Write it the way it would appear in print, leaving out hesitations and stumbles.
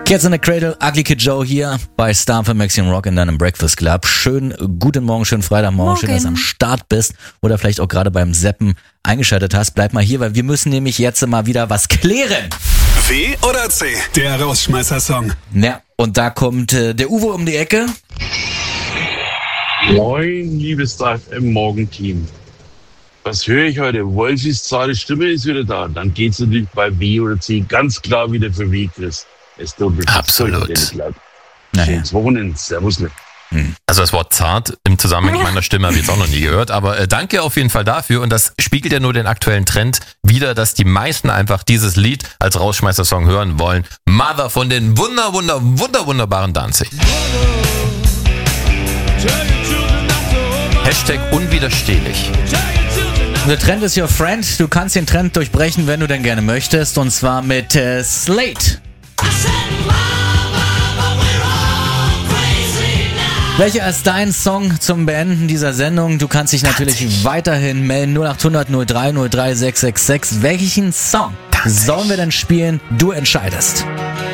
Kids in the Cradle, Ugly Kid Joe hier bei Star für Maximum Rock in deinem Breakfast Club. Schönen guten Morgen, schönen Freitagmorgen, schön, dass du am Start bist oder vielleicht auch gerade beim Zappen eingeschaltet hast. Bleib mal hier, weil wir müssen nämlich jetzt mal wieder was klären. W oder C? Der Rausschmeißer-Song. Ja, und da kommt der Uwe um die Ecke. Moin, liebes Star FM Morgenteam. Was höre ich heute? Wolfis zarte Stimme ist wieder da. Dann geht's natürlich bei W oder C ganz klar wieder für W, Chris. Es tut absolut. Schönes Wochenende. Servus. Also das Wort zart im Zusammenhang mit meiner Stimme habe ich jetzt auch noch nie gehört, aber danke auf jeden Fall dafür und das spiegelt ja nur den aktuellen Trend wider, dass die meisten einfach dieses Lied als Rausschmeißer-Song hören wollen. Mother von den wunderbaren Danzig. Hashtag unwiderstehlich. The Trend is your friend. Du kannst den Trend durchbrechen, wenn du denn gerne möchtest, und zwar mit Slate. Welcher ist dein Song zum Beenden dieser Sendung? Du kannst dich natürlich weiterhin melden. 0800 03 03 666. Welchen Song sollen wir denn spielen? Du entscheidest.